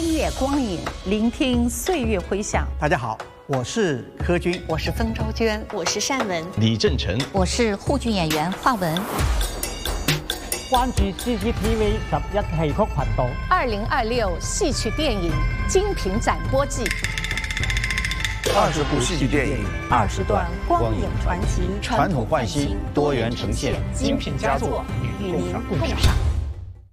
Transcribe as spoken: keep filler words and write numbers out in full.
夜光影，聆听岁月回响。 大家好，我是柯军， 我是曾昭娟， 我是单文， 李正成， 我是沪剧演员华文。 關注 C C T V 十一戲曲頻道。 二零二六戏曲电影精品展播季， 二十部戏剧电影， 二十段光影传奇， 传统焕新，多元呈现， 精品佳作与您共赏。